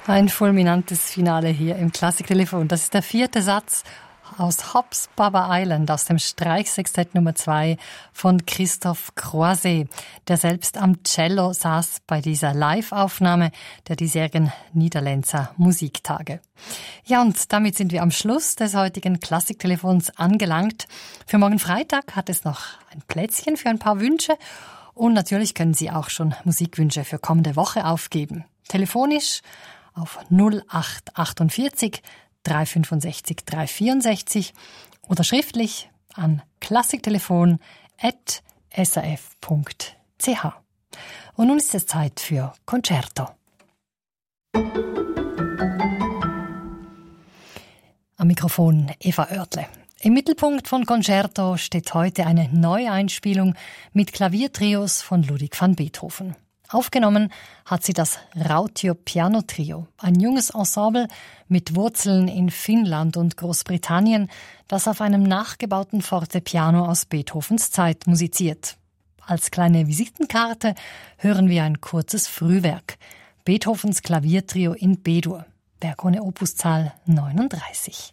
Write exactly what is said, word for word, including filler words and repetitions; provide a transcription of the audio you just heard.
Ein fulminantes Finale hier im Klassiktelefon. Das ist der vierte Satz aus Hops Baba Island aus dem Streichsextett Nummer zwei von Christophe Croiset, der selbst am Cello saß bei dieser Live-Aufnahme der diesjährigen Niederländzer Musiktage. Ja, und damit sind wir am Schluss des heutigen Klassiktelefons angelangt. Für morgen Freitag hat es noch ein Plätzchen für ein paar Wünsche und natürlich können Sie auch schon Musikwünsche für kommende Woche aufgeben. Telefonisch auf null acht achtundvierzig drei fünfundsechzig drei vierundsechzig oder schriftlich an klassiktelefon at s r f punkt c h. Und nun ist es Zeit für Concerto. Am Mikrofon Eva Oertle. Im Mittelpunkt von Concerto steht heute eine Neueinspielung mit Klaviertrios von Ludwig van Beethoven. Aufgenommen hat sie das Rautio Piano Trio, ein junges Ensemble mit Wurzeln in Finnland und Großbritannien, das auf einem nachgebauten Fortepiano aus Beethovens Zeit musiziert. Als kleine Visitenkarte hören wir ein kurzes Frühwerk, Beethovens Klaviertrio in B-Dur, Werk ohne Opuszahl neununddreißig.